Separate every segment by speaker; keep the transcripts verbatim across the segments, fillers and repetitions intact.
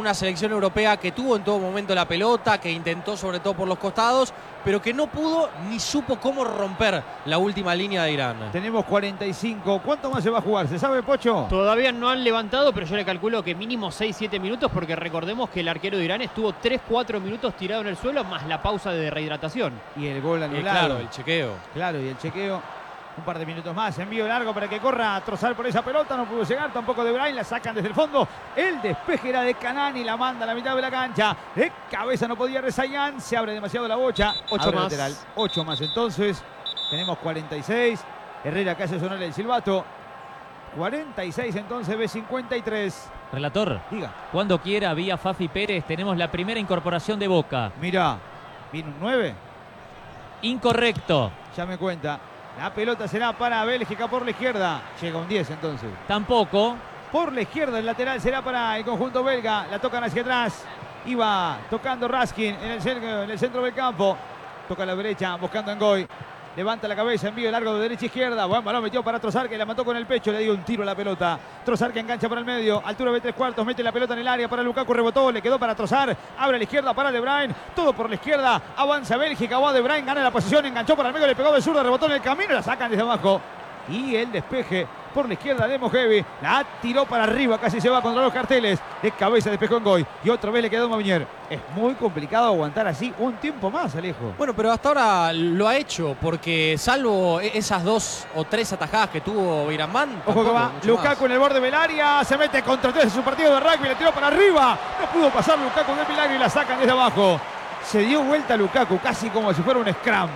Speaker 1: una selección europea que tuvo en todo momento la pelota, que intentó sobre todo por los costados, pero que no pudo ni supo cómo romper la última línea de Irán.
Speaker 2: Tenemos cuarenta y cinco. ¿Cuánto más se va a jugar? ¿Se sabe, Pocho?
Speaker 3: Todavía no han levantado, pero yo le calculo que mínimo seis siete minutos, porque recordemos que el arquero de Irán estuvo tres cuatro minutos tirado en el suelo, más la pausa de rehidratación.
Speaker 2: Y el gol
Speaker 1: Eh,
Speaker 2: anulado.
Speaker 1: claro, el chequeo.
Speaker 2: Claro, y el chequeo. Un par de minutos más. Envío largo para que corra a trozar por esa pelota. No pudo llegar tampoco de Brahim. La sacan desde el fondo. El despeje era de Canani. La manda a la mitad de la cancha. De cabeza no podía Rezaian. Se abre demasiado la bocha.
Speaker 3: Ocho
Speaker 2: Abre
Speaker 3: más.
Speaker 2: lateral. Ocho más entonces. Tenemos cuarenta y seis. Herrera que hace sonar el silbato. cuarenta y seis entonces. B cincuenta y tres.
Speaker 4: Relator,
Speaker 2: Diga.
Speaker 4: cuando quiera, vía Fafi Pérez, tenemos la primera incorporación de Boca.
Speaker 2: Mira. Viene un nueve.
Speaker 4: Incorrecto.
Speaker 2: Ya me cuenta. La pelota será para Bélgica por la izquierda. Llega un diez entonces.
Speaker 4: Tampoco.
Speaker 2: Por la izquierda el lateral será para el conjunto belga. La tocan hacia atrás. Iba tocando Raskin en el centro, en el centro del campo. Toca a la derecha buscando a Ngoy. Levanta la cabeza, envío largo de derecha a izquierda. Buen balón metió para Trossard, que la mató con el pecho. Le dio un tiro a la pelota. Trossard que engancha para el medio. Altura de tres cuartos. Mete la pelota en el área para Lukaku. Rebotó. Le quedó para Trossard. Abre a la izquierda para De Bruyne. Todo por la izquierda. Avanza Bélgica. Va De Bruyne. Gana la posición. Enganchó para el medio. Le pegó de zurda. Rebotó en el camino. La sacan desde abajo. Y el despeje por la izquierda de Mojevi. La tiró para arriba. Casi se va contra los carteles. De cabeza despejó en Ngoy. Y otra vez le quedó Mavinier. Es muy complicado aguantar así un tiempo más, Alejo.
Speaker 1: Bueno, pero hasta ahora lo ha hecho, porque salvo esas dos o tres atajadas que tuvo Beiramán.
Speaker 2: Ojo que va Lukaku en el borde del área. Se mete contra tres de su partido de rugby. Le tiró para arriba. No pudo pasar Lukaku del milagro y la sacan desde abajo. Se dio vuelta Lukaku casi como si fuera un scrum.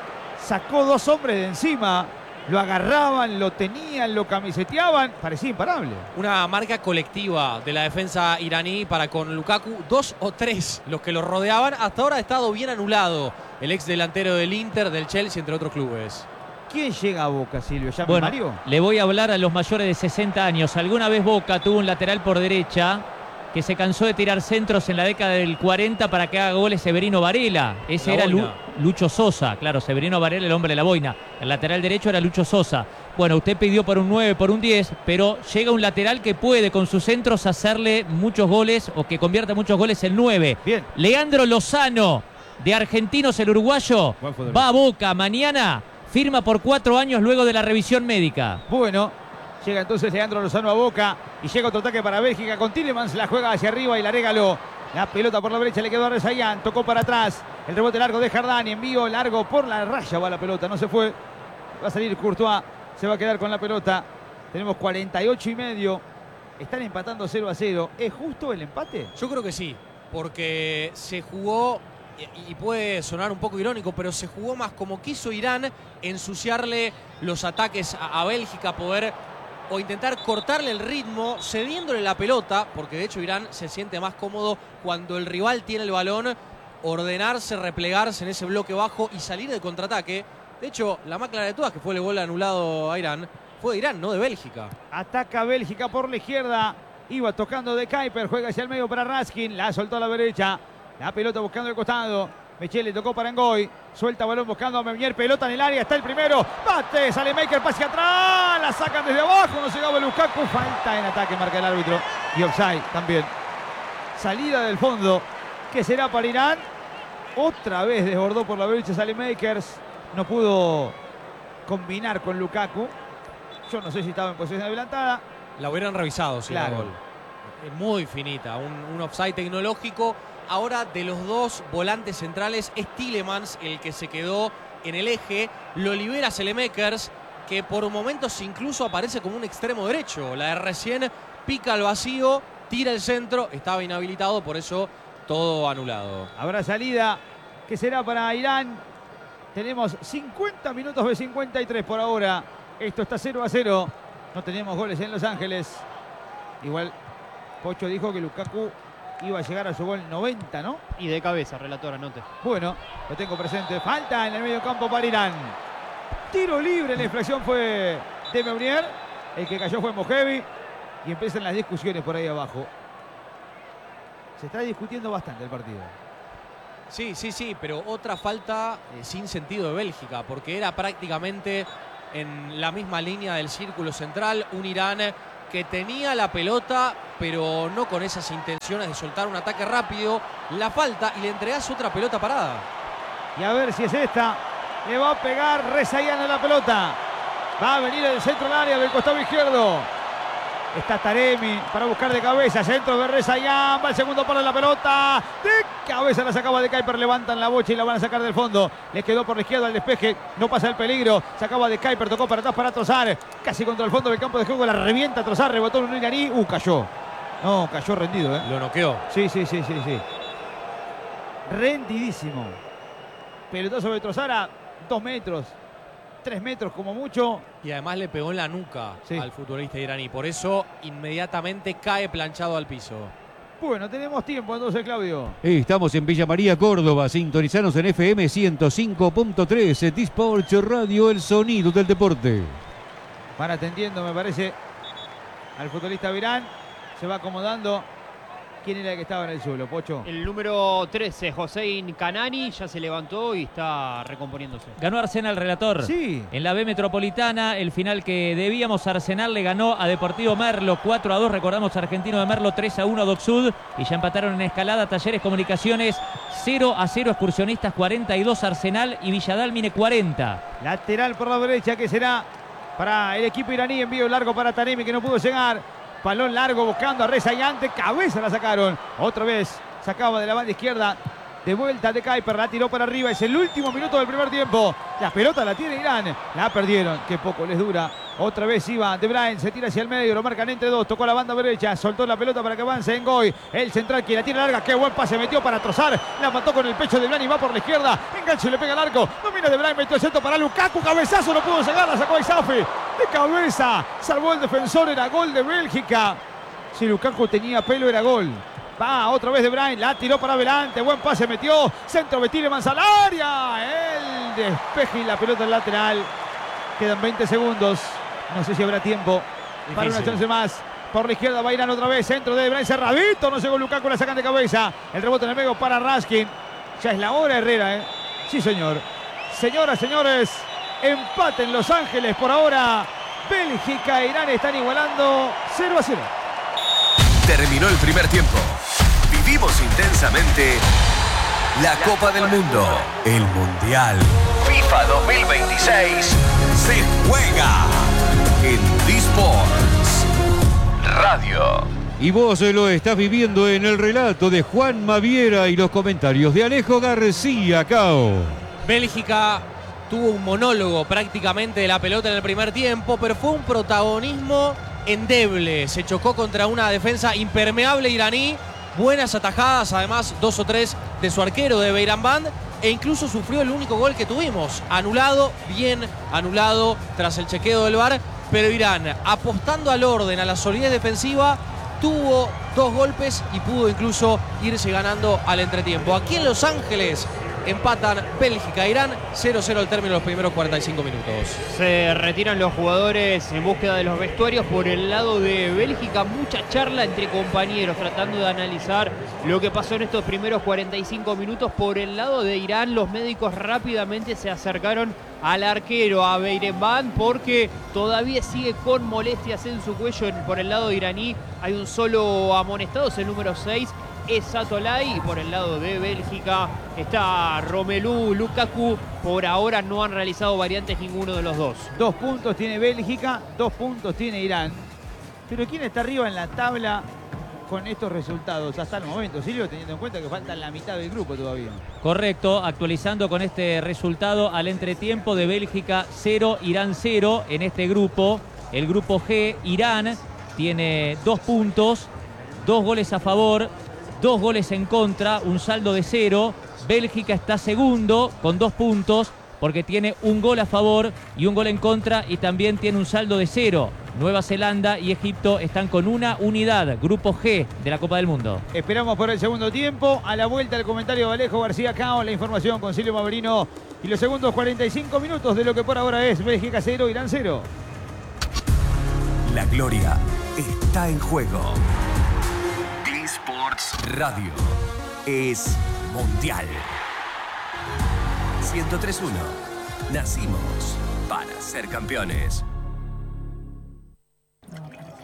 Speaker 2: Sacó dos hombres de encima. Lo agarraban, lo tenían, lo camiseteaban. Parecía imparable.
Speaker 1: Una marca colectiva de la defensa iraní para con Lukaku. Dos o tres los que lo rodeaban. Hasta ahora ha estado bien anulado el ex delantero del Inter, del Chelsea, entre otros clubes.
Speaker 2: ¿Quién llega a Boca, Silvio? ¿Llama
Speaker 4: Bueno,
Speaker 2: Mario?
Speaker 4: le voy a hablar a los mayores de sesenta años. Alguna vez Boca tuvo un lateral por derecha que se cansó de tirar centros en la década del cuarenta para que haga goles Severino Varela. Ese
Speaker 1: La
Speaker 4: era Lu-
Speaker 1: boina.
Speaker 4: Lucho Sosa. Claro, Severino Varela, el hombre de la boina. El lateral derecho era Lucho Sosa. Bueno, usted pidió por un nueve, por un diez, pero llega un lateral que puede con sus centros hacerle muchos goles o que convierta muchos goles en nueve.
Speaker 2: Bien.
Speaker 4: Leandro Lozano, de Argentinos, el uruguayo,
Speaker 2: Buen futbolista.
Speaker 4: va a Boca mañana. Firma por cuatro años luego de la revisión médica.
Speaker 2: Bueno, llega entonces Leandro Lozano a Boca y llega otro ataque para Bélgica con Tielemans, la juega hacia arriba y la regaló. La pelota por la derecha le quedó a Rezaian, tocó para atrás. El rebote largo de Jardani, envío largo por la raya, va la pelota, no se fue. Va a salir Courtois, se va a quedar con la pelota. Tenemos cuarenta y ocho y medio. Están empatando cero a cero. ¿Es justo el empate?
Speaker 1: Yo creo que sí, porque se jugó, y puede sonar un poco irónico, pero se jugó más como quiso Irán ensuciarle los ataques a, a Bélgica, poder o intentar cortarle el ritmo, cediéndole la pelota, porque de hecho Irán se siente más cómodo cuando el rival tiene el balón, ordenarse, replegarse en ese bloque bajo y salir de contraataque. De hecho, la más clara de todas, que fue el gol anulado a Irán, fue de Irán, no de Bélgica.
Speaker 2: Ataca Bélgica por la izquierda. Iba tocando de Kuiper, juega hacia el medio para Raskin, la soltó a la derecha. La pelota buscando el costado. Mechele tocó para Ngoy. Suelta balón buscando a Meunier. Pelota en el área. Está el primero. Bate. Sale Maker. Pase atrás. La sacan desde abajo. No llegaba Lukaku. Falta en ataque. Marca el árbitro. Y offside también. Salida del fondo. ¿Qué será para Irán? Otra vez desbordó por la derecha. Sale Makers. No pudo combinar con Lukaku. Yo no sé si estaba en posición adelantada.
Speaker 1: La hubieran revisado, sí,
Speaker 2: Claro.
Speaker 1: el gol. Es muy finita. Un, un offside tecnológico. Ahora, de los dos volantes centrales, es Tielemans el que se quedó en el eje. Lo libera Saelemaekers, que por momentos incluso aparece como un extremo derecho. La de recién pica al vacío, tira el centro, estaba inhabilitado, por eso todo anulado.
Speaker 2: Habrá salida que será para Irán. Tenemos cincuenta minutos de cincuenta y tres por ahora. Esto está cero a cero. No tenemos goles en Los Ángeles. Igual Pocho dijo que Lukaku iba a llegar a su gol noventa, ¿no?
Speaker 3: Y de cabeza, relator, anote.
Speaker 2: Bueno, lo tengo presente. Falta en el medio campo para Irán. Tiro libre, la inflexión fue de Meunier. El que cayó fue Mojevi. Y empiezan las discusiones por ahí abajo. Se está discutiendo bastante el partido.
Speaker 1: Sí, sí, sí, pero otra falta eh, sin sentido de Bélgica, porque era prácticamente en la misma línea del círculo central. Un Irán que tenía la pelota, pero no con esas intenciones de soltar un ataque rápido. La falta y le entregás otra pelota parada.
Speaker 2: Y a ver si es esta. Le va a pegar Rezaian a la pelota. Va a venir el centro del área del costado izquierdo. Está Taremi para buscar de cabeza. Centro de Rezaian. Va el segundo palo de la pelota. De cabeza la sacaba de Kuiper. Levantan la bocha y la van a sacar del fondo. Le quedó por la izquierda el despeje. No pasa el peligro. Sacaba de Kuiper. Tocó para atrás para Trossard. Casi contra el fondo del campo de juego. La revienta Trossard. Rebotó en un iraní. Uh, cayó. No, cayó rendido, ¿eh?
Speaker 1: Lo noqueó.
Speaker 2: Sí, sí, sí, sí, sí. Rendidísimo. Pelotazo de Trossard a dos metros. Tres metros como mucho.
Speaker 1: Y además le pegó en la nuca
Speaker 2: sí.
Speaker 1: al futbolista iraní. Por eso inmediatamente cae planchado al piso.
Speaker 2: Bueno, tenemos tiempo entonces, Claudio.
Speaker 5: Estamos en Villa María, Córdoba. Sintonizanos en F M ciento cinco punto tres. Disport Radio, el sonido del deporte.
Speaker 2: Van atendiendo, me parece, al futbolista Virán. Se va acomodando. ¿Quién era el que estaba en el suelo, Pocho?
Speaker 3: El número trece, Hossein Kanani, ya se levantó y está recomponiéndose.
Speaker 4: Ganó Arsenal, relator.
Speaker 2: Sí.
Speaker 4: En la B Metropolitana, el final que debíamos, Arsenal le ganó a Deportivo Merlo cuatro a dos. Recordamos, Argentino de Merlo tres a uno, Doc Sud. Y ya empataron en escalada Talleres Comunicaciones cero a cero, Excursionistas cuarenta y dos, Arsenal y Villadalmine cuarenta.
Speaker 2: Lateral por la derecha que será para el equipo iraní. Envío largo para Taremi que no pudo llegar. Balón largo buscando a Rezaian, de cabeza la sacaron. Otra vez sacaba de la banda izquierda. De vuelta de Kuiper, la tiró para arriba. Es el último minuto del primer tiempo. La pelota la tiene Irán. La perdieron. Qué poco les dura. Otra vez iba De Bruyne, se tira hacia el medio, lo marcan entre dos. Tocó la banda derecha, soltó la pelota para que avance Ngoy. El central que la tira larga. Qué buen pase metió para Trossard. La mató con el pecho De Bruyne y va por la izquierda. Enganche y le pega al arco. Domina De Bruyne, metió el centro para Lukaku. Cabezazo, no pudo llegar. La sacó a Isafi. De cabeza. Salvó el defensor. Era gol de Bélgica. Si Lukaku tenía pelo, era gol. Va otra vez De Bruyne, la tiró para adelante, buen pase metió, centro de Tielemans al área, el despeje y la pelota al lateral. Quedan veinte segundos, no sé si habrá tiempo Difícil. Para una chance más. Por la izquierda va Irán otra vez, centro de De Bruyne, cerradito, no llegó Lukaku, la sacan de cabeza. El rebote en el medio para Raskin. Ya es la hora, Herrera, ¿eh? Sí, señor. Señoras, señores, empate en Los Ángeles por ahora. Bélgica e Irán están igualando cero a cero.
Speaker 6: Terminó el primer tiempo. Vivimos intensamente la Copa del Mundo. El Mundial FIFA dos mil veintiséis se juega en Disports Radio.
Speaker 5: Y vos lo estás viviendo en el relato de Juan Maviera y los comentarios de Alejo García Cao.
Speaker 1: Bélgica tuvo un monólogo prácticamente de la pelota en el primer tiempo, pero fue un protagonismo endeble. Se chocó contra una defensa impermeable iraní. Buenas atajadas, además dos o tres de su arquero de Beiranband, e incluso sufrió el único gol que tuvimos. Anulado, bien anulado tras el chequeo del V A R, pero Irán, apostando al orden, a la solidez defensiva, tuvo dos golpes y pudo incluso irse ganando al entretiempo. Aquí en Los Ángeles empatan Bélgica e Irán, cero cero al término de los primeros cuarenta y cinco minutos.
Speaker 3: Se retiran los jugadores en búsqueda de los vestuarios. Por el lado de Bélgica, mucha charla entre compañeros tratando de analizar lo que pasó en estos primeros cuarenta y cinco minutos. Por el lado de Irán, los médicos rápidamente se acercaron al arquero, a Beiranband, porque todavía sigue con molestias en su cuello. Por el lado iraní hay un solo amonestado, es el número seis, es Satolay. Y por el lado de Bélgica está Romelu Lukaku. Por ahora no han realizado variantes ninguno de los dos.
Speaker 2: Dos puntos tiene Bélgica, dos puntos tiene Irán. Pero ¿quién está arriba en la tabla con estos resultados hasta el momento, Silvio, teniendo en cuenta que falta la mitad del grupo todavía?
Speaker 4: Correcto, actualizando con este resultado al entretiempo de Bélgica cero, Irán cero en este grupo. El grupo G, Irán tiene dos puntos, dos goles a favor, dos goles en contra, un saldo de cero. Bélgica está segundo con dos puntos porque tiene un gol a favor y un gol en contra, y también tiene un saldo de cero. Nueva Zelanda y Egipto están con una unidad. Grupo G de la Copa del Mundo.
Speaker 2: Esperamos por el segundo tiempo. A la vuelta el comentario de Alejo García Cao, la información con Silvio Maverino y los segundos cuarenta y cinco minutos de lo que por ahora es Bélgica cero, Irán cero.
Speaker 6: La gloria está en juego. Disports Radio es mundial. ciento tres punto uno. Nacimos para ser campeones.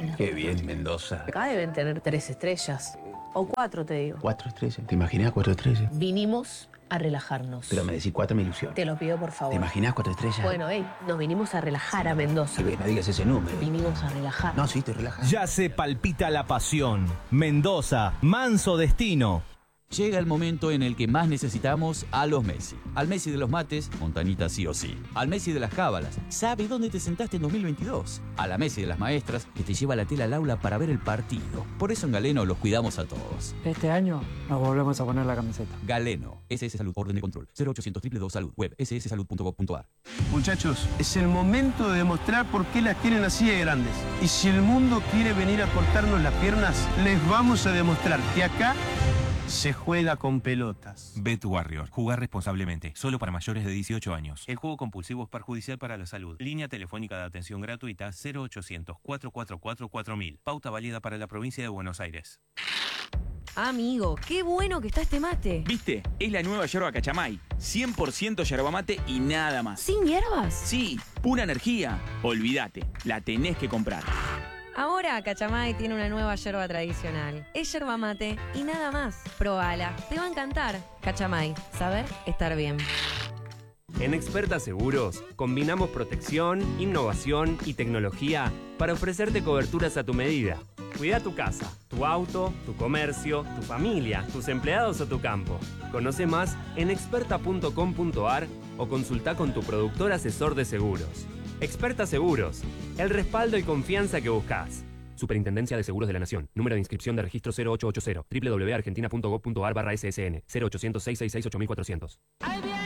Speaker 7: Argentina.
Speaker 8: Qué bien, Mendoza.
Speaker 7: Acá deben tener tres estrellas. O cuatro, te digo.
Speaker 8: Cuatro estrellas. ¿Te imaginas cuatro estrellas?
Speaker 7: Vinimos a relajarnos.
Speaker 8: Pero me decís cuatro, me ilusión.
Speaker 7: Te lo pido, por favor.
Speaker 8: ¿Te imaginas cuatro estrellas?
Speaker 7: Bueno, hey, nos vinimos a relajar a Mendoza.
Speaker 8: Sí, no digas ese número.
Speaker 7: Vinimos a relajar.
Speaker 8: No, sí, te relajas.
Speaker 9: Ya se palpita la pasión. Mendoza, manso destino.
Speaker 10: Llega el momento en el que más necesitamos a los Messi. Al Messi de los mates, Montanita sí o sí. Al Messi de las cábalas, sabe dónde te sentaste en dos mil veintidós. A la Messi de las maestras, que te lleva la tela al aula para ver el partido. Por eso en Galeno los cuidamos a todos.
Speaker 11: Este año nos volvemos a poner la camiseta.
Speaker 10: Galeno, S S Salud, orden de control, cero ochocientos dos dos dos Salud, web ese ese salud punto gov punto a r.
Speaker 12: Muchachos, es el momento de demostrar por qué las quieren así de grandes. Y si el mundo quiere venir a cortarnos las piernas, les vamos a demostrar que acá se juega con pelotas.
Speaker 13: Bet Warrior. Jugar responsablemente. Solo para mayores de dieciocho años. El juego compulsivo es perjudicial para la salud. Línea telefónica de atención gratuita cero ochocientos, cuatro cuatro cuatro, cuatro mil. Pauta válida para la provincia de Buenos Aires.
Speaker 14: Amigo, qué bueno que está este mate.
Speaker 15: ¿Viste? Es la nueva yerba Cachamay. cien por ciento yerba mate y nada más.
Speaker 14: ¿Sin hierbas?
Speaker 15: Sí, pura energía. Olvídate, la tenés que comprar.
Speaker 14: Ahora Cachamay tiene una nueva yerba tradicional. Es yerba mate y nada más. Probala, te va a encantar. Cachamay, saber estar bien.
Speaker 16: En Experta Seguros combinamos protección, innovación y tecnología para ofrecerte coberturas a tu medida. Cuida tu casa, tu auto, tu comercio, tu familia, tus empleados o tu campo. Conoce más en experta punto com punto a r o consulta con tu productor asesor de seguros. Experta Seguros, el respaldo y confianza que buscas. Superintendencia de Seguros de la Nación. Número de inscripción de registro cero ocho ocho cero. doble u doble u doble u punto argentina punto gov punto a r barra S S N. cero ochocientos, seiscientos sesenta y seis, ocho mil cuatrocientos.
Speaker 17: ¡Ahí viene!